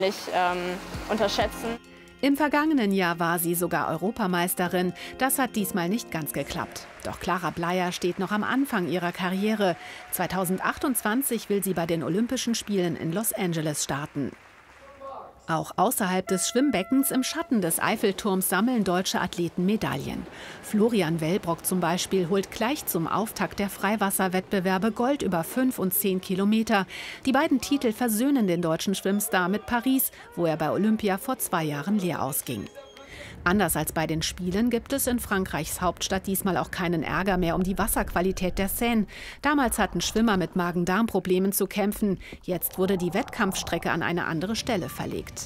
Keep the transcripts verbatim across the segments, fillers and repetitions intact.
nicht ähm, unterschätzen. Im vergangenen Jahr war sie sogar Europameisterin. Das hat diesmal nicht ganz geklappt. Doch Clara Bleier steht noch am Anfang ihrer Karriere. zweitausendachtundzwanzig will sie bei den Olympischen Spielen in Los Angeles starten. Auch außerhalb des Schwimmbeckens im Schatten des Eiffelturms sammeln deutsche Athleten Medaillen. Florian Wellbrock zum Beispiel holt gleich zum Auftakt der Freiwasserwettbewerbe Gold über fünf und zehn Kilometer. Die beiden Titel versöhnen den deutschen Schwimmstar mit Paris, wo er bei Olympia vor zwei Jahren leer ausging. Anders als bei den Spielen gibt es in Frankreichs Hauptstadt diesmal auch keinen Ärger mehr um die Wasserqualität der Seine. Damals hatten Schwimmer mit Magen-Darm-Problemen zu kämpfen. Jetzt wurde die Wettkampfstrecke an eine andere Stelle verlegt.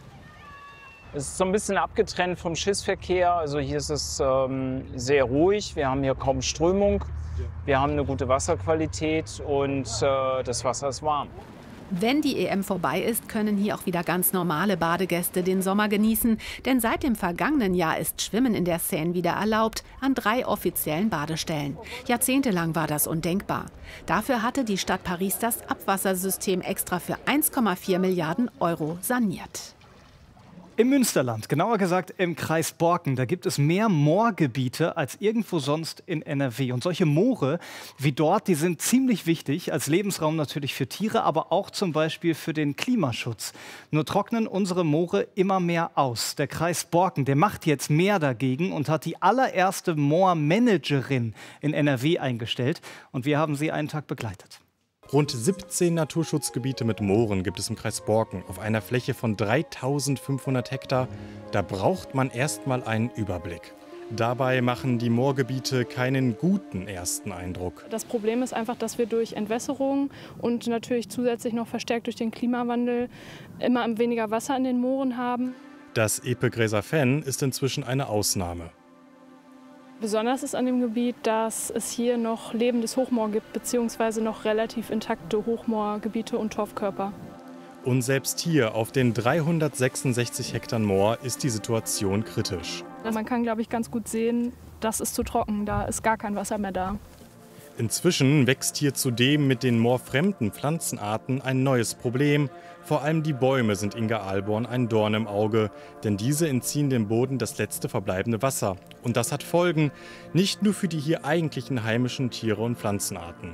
Es ist so ein bisschen abgetrennt vom Schiffsverkehr. Also hier ist es ähm, sehr ruhig. Wir haben hier kaum Strömung. Wir haben eine gute Wasserqualität und äh, das Wasser ist warm. Wenn die E M vorbei ist, können hier auch wieder ganz normale Badegäste den Sommer genießen. Denn seit dem vergangenen Jahr ist Schwimmen in der Seine wieder erlaubt, an drei offiziellen Badestellen. Jahrzehntelang war das undenkbar. Dafür hatte die Stadt Paris das Abwassersystem extra für eins Komma vier Milliarden Euro saniert. Im Münsterland, genauer gesagt im Kreis Borken, da gibt es mehr Moorgebiete als irgendwo sonst in N R W. Und solche Moore wie dort, die sind ziemlich wichtig, als Lebensraum natürlich für Tiere, aber auch zum Beispiel für den Klimaschutz. Nur trocknen unsere Moore immer mehr aus. Der Kreis Borken, der macht jetzt mehr dagegen und hat die allererste Moormanagerin in N R W eingestellt. Und wir haben sie einen Tag begleitet. Rund siebzehn Naturschutzgebiete mit Mooren gibt es im Kreis Borken auf einer Fläche von dreitausendfünfhundert Hektar. Da braucht man erstmal einen Überblick. Dabei machen die Moorgebiete keinen guten ersten Eindruck. Das Problem ist einfach, dass wir durch Entwässerung und natürlich zusätzlich noch verstärkt durch den Klimawandel immer weniger Wasser in den Mooren haben. Das Epegräser-Fenn ist inzwischen eine Ausnahme. Besonders ist an dem Gebiet, dass es hier noch lebendes Hochmoor gibt, beziehungsweise noch relativ intakte Hochmoorgebiete und Torfkörper. Und selbst hier auf den dreihundertsechsundsechzig Hektar Moor ist die Situation kritisch. Man kann, glaube ich, ganz gut sehen, das ist zu trocken, da ist gar kein Wasser mehr da. Inzwischen wächst hier zudem mit den moorfremden Pflanzenarten ein neues Problem. Vor allem die Bäume sind Inga Ahlborn ein Dorn im Auge, denn diese entziehen dem Boden das letzte verbleibende Wasser. Und das hat Folgen, nicht nur für die hier eigentlichen heimischen Tiere und Pflanzenarten.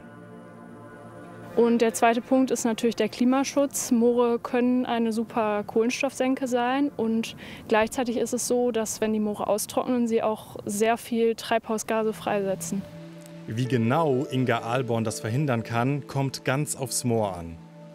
Und der zweite Punkt ist natürlich der Klimaschutz. Moore können eine super Kohlenstoffsenke sein und gleichzeitig ist es so, dass wenn die Moore austrocknen, sie auch sehr viel Treibhausgase freisetzen. Wie genau Inga Ahlborn das verhindern kann, kommt ganz aufs Moor an.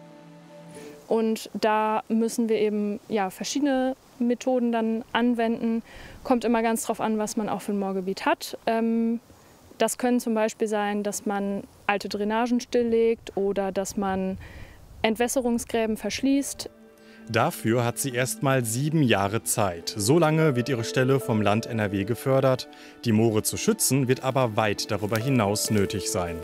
Und da müssen wir eben ja, verschiedene Methoden dann anwenden. Kommt immer ganz drauf an, was man auch für ein Moorgebiet hat. Ähm, das können zum Beispiel sein, dass man alte Drainagen stilllegt oder dass man Entwässerungsgräben verschließt. Dafür hat sie erst mal sieben Jahre Zeit. So lange wird ihre Stelle vom Land N R W gefördert. Die Moore zu schützen, wird aber weit darüber hinaus nötig sein.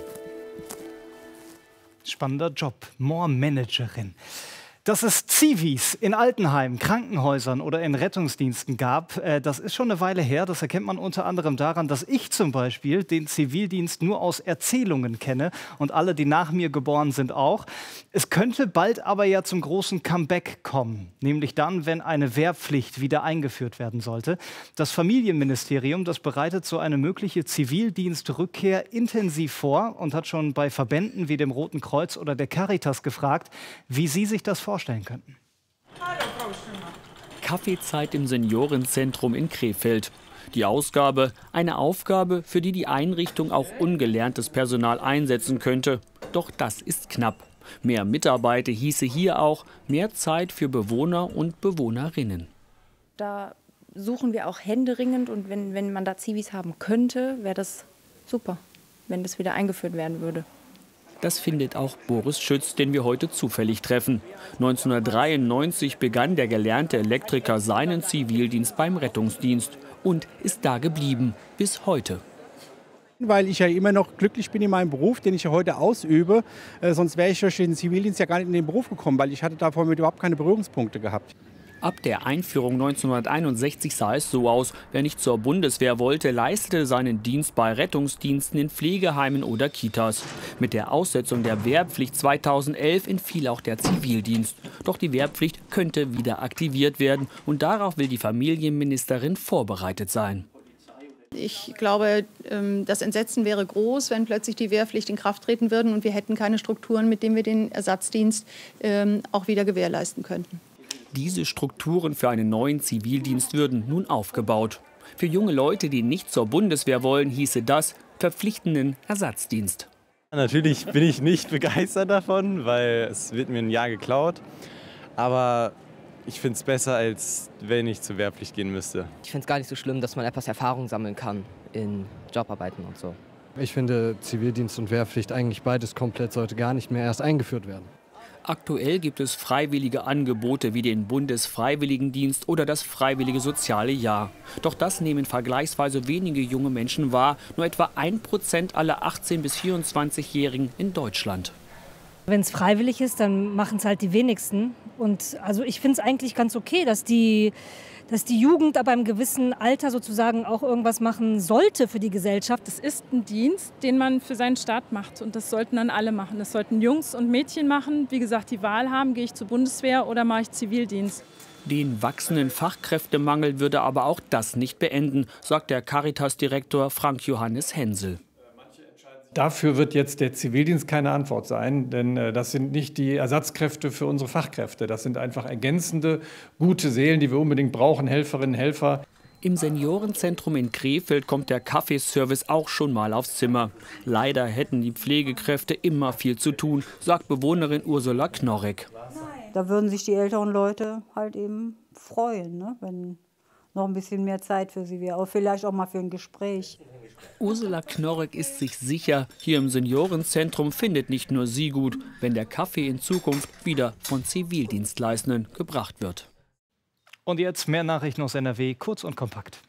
Spannender Job, Moormanagerin. Dass es Zivis in Altenheimen, Krankenhäusern oder in Rettungsdiensten gab, äh, das ist schon eine Weile her. Das erkennt man unter anderem daran, dass ich zum Beispiel den Zivildienst nur aus Erzählungen kenne und alle, die nach mir geboren sind, auch. Es könnte bald aber ja zum großen Comeback kommen, nämlich dann, wenn eine Wehrpflicht wieder eingeführt werden sollte. Das Familienministerium, das bereitet so eine mögliche Zivildienstrückkehr intensiv vor und hat schon bei Verbänden wie dem Roten Kreuz oder der Caritas gefragt, wie sie sich das vorstellen könnten. Kaffeezeit im Seniorenzentrum in Krefeld. Die Ausgabe, eine Aufgabe, für die die Einrichtung auch ungelerntes Personal einsetzen könnte. Doch das ist knapp. Mehr Mitarbeiter hieße hier auch mehr Zeit für Bewohner und Bewohnerinnen. Da suchen wir auch händeringend und wenn, wenn man da Zivis haben könnte, wäre das super, wenn das wieder eingeführt werden würde. Das findet auch Boris Schütz, den wir heute zufällig treffen. neunzehnhundertdreiundneunzig begann der gelernte Elektriker seinen Zivildienst beim Rettungsdienst und ist da geblieben bis heute. Weil ich ja immer noch glücklich bin in meinem Beruf, den ich ja heute ausübe. Äh, sonst wäre ich durch den Zivildienst ja gar nicht in den Beruf gekommen, weil ich hatte davor mit überhaupt keine Berührungspunkte gehabt. Ab der Einführung neunzehnhunderteinundsechzig sah es so aus: Wer nicht zur Bundeswehr wollte, leistete seinen Dienst bei Rettungsdiensten in Pflegeheimen oder Kitas. Mit der Aussetzung der Wehrpflicht zweitausendelf entfiel auch der Zivildienst. Doch die Wehrpflicht könnte wieder aktiviert werden, und darauf will die Familienministerin vorbereitet sein. Ich glaube, das Entsetzen wäre groß, wenn plötzlich die Wehrpflicht in Kraft treten würde und wir hätten keine Strukturen, mit denen wir den Ersatzdienst auch wieder gewährleisten könnten. Diese Strukturen für einen neuen Zivildienst würden nun aufgebaut. Für junge Leute, die nicht zur Bundeswehr wollen, hieße das verpflichtenden Ersatzdienst. Natürlich bin ich nicht begeistert davon, weil es wird mir ein Jahr geklaut. Aber ich finde es besser, als wenn ich zur Wehrpflicht gehen müsste. Ich finde es gar nicht so schlimm, dass man etwas Erfahrung sammeln kann in Jobarbeiten und so. Ich finde, Zivildienst und Wehrpflicht, eigentlich beides komplett, sollte gar nicht mehr erst eingeführt werden. Aktuell gibt es freiwillige Angebote wie den Bundesfreiwilligendienst oder das Freiwillige Soziale Jahr. Doch das nehmen vergleichsweise wenige junge Menschen wahr, nur etwa ein Prozent aller achtzehn- bis vierundzwanzigjährigen in Deutschland. Wenn es freiwillig ist, dann machen es halt die wenigsten. Und also ich finde es eigentlich ganz okay, dass die, dass die Jugend ab einem gewissen Alter sozusagen auch irgendwas machen sollte für die Gesellschaft. Das ist ein Dienst, den man für seinen Staat macht, und das sollten dann alle machen. Das sollten Jungs und Mädchen machen. Wie gesagt, die Wahl haben, gehe ich zur Bundeswehr oder mache ich Zivildienst. Den wachsenden Fachkräftemangel würde aber auch das nicht beenden, sagt der Caritas-Direktor Frank Johannes Hensel. Dafür wird jetzt der Zivildienst keine Antwort sein, denn äh, das sind nicht die Ersatzkräfte für unsere Fachkräfte. Das sind einfach ergänzende, gute Seelen, die wir unbedingt brauchen, Helferinnen, Helfer. Im Seniorenzentrum in Krefeld kommt der Kaffeeservice auch schon mal aufs Zimmer. Leider hätten die Pflegekräfte immer viel zu tun, sagt Bewohnerin Ursula Knorrek. Da würden sich die älteren Leute halt eben freuen, ne, wenn noch ein bisschen mehr Zeit für sie wäre. Aber vielleicht auch mal für ein Gespräch. Ursula Knorrek ist sich sicher, hier im Seniorenzentrum findet nicht nur sie gut, wenn der Kaffee in Zukunft wieder von Zivildienstleistenden gebracht wird. Und jetzt mehr Nachrichten aus N R W, kurz und kompakt.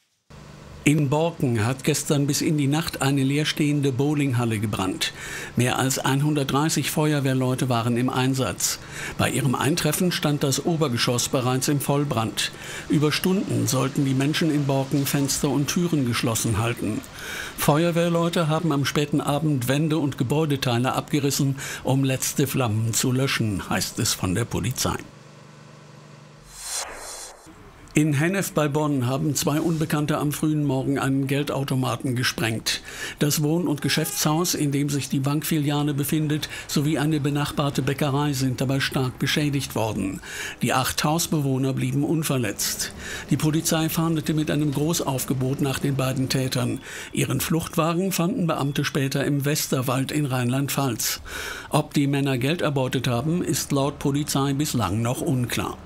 In Borken hat gestern bis in die Nacht eine leerstehende Bowlinghalle gebrannt. Mehr als hundertdreißig Feuerwehrleute waren im Einsatz. Bei ihrem Eintreffen stand das Obergeschoss bereits im Vollbrand. Über Stunden sollten die Menschen in Borken Fenster und Türen geschlossen halten. Feuerwehrleute haben am späten Abend Wände und Gebäudeteile abgerissen, um letzte Flammen zu löschen, heißt es von der Polizei. In Hennef bei Bonn haben zwei Unbekannte am frühen Morgen einen Geldautomaten gesprengt. Das Wohn- und Geschäftshaus, in dem sich die Bankfiliale befindet, sowie eine benachbarte Bäckerei sind dabei stark beschädigt worden. Die acht Hausbewohner blieben unverletzt. Die Polizei fahndete mit einem Großaufgebot nach den beiden Tätern. Ihren Fluchtwagen fanden Beamte später im Westerwald in Rheinland-Pfalz. Ob die Männer Geld erbeutet haben, ist laut Polizei bislang noch unklar.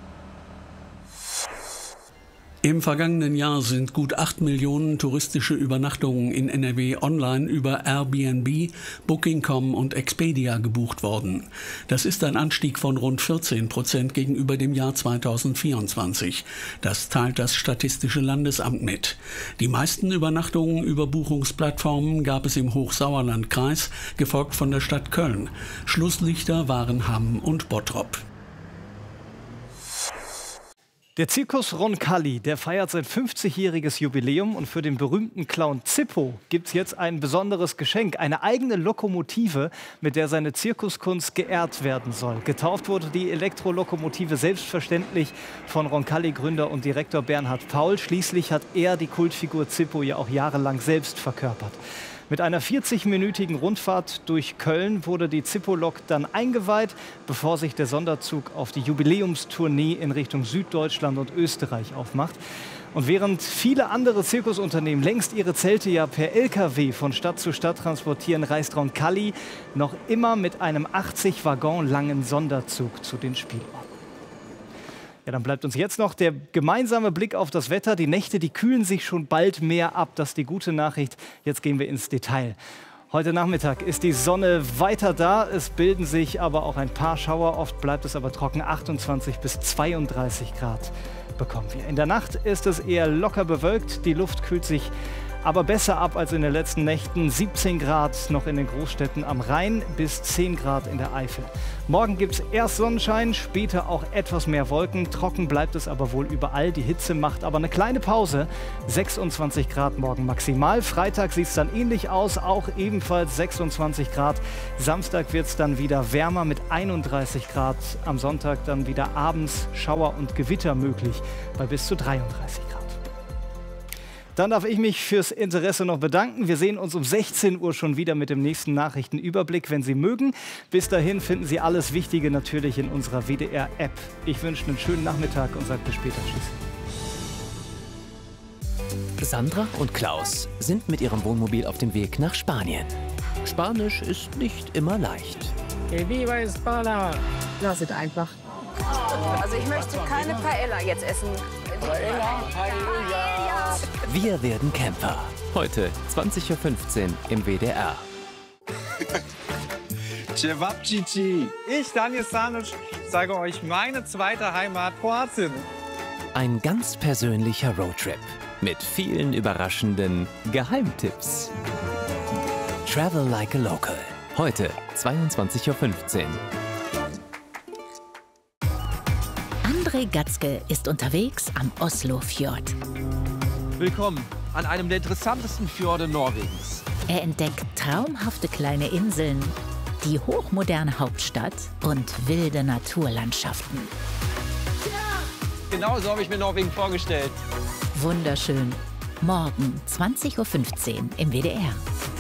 Im vergangenen Jahr sind gut acht Millionen touristische Übernachtungen in N R W online über Airbnb, Booking Punkt com und Expedia gebucht worden. Das ist ein Anstieg von rund vierzehn Prozent gegenüber dem Jahr zweitausendvierundzwanzig. Das teilt das Statistische Landesamt mit. Die meisten Übernachtungen über Buchungsplattformen gab es im Hochsauerlandkreis, gefolgt von der Stadt Köln. Schlusslichter waren Hamm und Bottrop. Der Zirkus Roncalli, der feiert sein fünfzigjähriges Jubiläum, und für den berühmten Clown Zippo gibt es jetzt ein besonderes Geschenk, eine eigene Lokomotive, mit der seine Zirkuskunst geehrt werden soll. Getauft wurde die Elektrolokomotive selbstverständlich von Roncalli-Gründer und Direktor Bernhard Paul. Schließlich hat er die Kultfigur Zippo ja auch jahrelang selbst verkörpert. Mit einer vierzigminütigen Rundfahrt durch Köln wurde die Zippo-Lok dann eingeweiht, bevor sich der Sonderzug auf die Jubiläumstournee in Richtung Süddeutschland und Österreich aufmacht. Und während viele andere Zirkusunternehmen längst ihre Zelte ja per L K W von Stadt zu Stadt transportieren, reist Roncalli noch immer mit einem achtzig Waggon langen Sonderzug zu den Spielorten. Ja, dann bleibt uns jetzt noch der gemeinsame Blick auf das Wetter. Die Nächte, die kühlen sich schon bald mehr ab. Das ist die gute Nachricht. Jetzt gehen wir ins Detail. Heute Nachmittag ist die Sonne weiter da. Es bilden sich aber auch ein paar Schauer. Oft bleibt es aber trocken. achtundzwanzig bis zweiunddreißig Grad bekommen wir. In der Nacht ist es eher locker bewölkt. Die Luft kühlt sich aber besser ab als in den letzten Nächten. siebzehn Grad noch in den Großstädten am Rhein bis zehn Grad in der Eifel. Morgen gibt es erst Sonnenschein, später auch etwas mehr Wolken. Trocken bleibt es aber wohl überall. Die Hitze macht aber eine kleine Pause. sechsundzwanzig Grad morgen maximal. Freitag sieht es dann ähnlich aus, auch ebenfalls sechsundzwanzig Grad. Samstag wird es dann wieder wärmer mit einunddreißig Grad. Am Sonntag dann wieder abends Schauer und Gewitter möglich bei bis zu dreiunddreißig Grad. Dann darf ich mich fürs Interesse noch bedanken. Wir sehen uns um sechzehn Uhr schon wieder mit dem nächsten Nachrichtenüberblick, wenn Sie mögen. Bis dahin finden Sie alles Wichtige natürlich in unserer W D R-App. Ich wünsche einen schönen Nachmittag und sage bis später. Tschüss. Sandra und Klaus sind mit ihrem Wohnmobil auf dem Weg nach Spanien. Spanisch ist nicht immer leicht. Que viva España! Lass es einfach. Also ich möchte keine Paella jetzt essen. Paella, Paella. Wir werden Camper. Heute zwanzig Uhr fünfzehn im W D R. Cevapcici. Ich, Daniel Sanic, zeige euch meine zweite Heimat, Kroatien. Ein ganz persönlicher Roadtrip mit vielen überraschenden Geheimtipps. Travel like a local. Heute zweiundzwanzig Uhr fünfzehn. André Gatzke ist unterwegs am Oslofjord. Willkommen an einem der interessantesten Fjorde Norwegens. Er entdeckt traumhafte kleine Inseln, die hochmoderne Hauptstadt und wilde Naturlandschaften. Genau so habe ich mir Norwegen vorgestellt. Wunderschön. Morgen zwanzig Uhr fünfzehn im W D R.